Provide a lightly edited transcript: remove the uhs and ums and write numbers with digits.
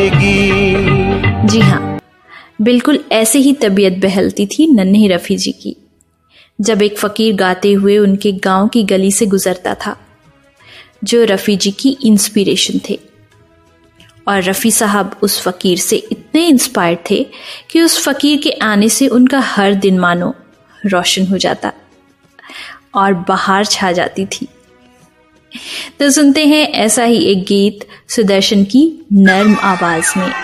जाएगी। जी हाँ, बिल्कुल ऐसे ही तबीयत बहलती थी नन्हे रफ़ी जी की जब एक फ़कीर गाते हुए उनके गांव की गली से गुजरता था, जो रफ़ी जी की इंस्पिरेशन थे। और रफ़ी साहब उस फ़कीर से इतने इंस्पायर्ड थे कि उस फ़कीर के आने से उनका हर दिन मानो रोशन हो जाता और बहार छा जाती थी। तो सुनते हैं ऐसा ही एक गीत सुदर्शन की नर्म आवाज में।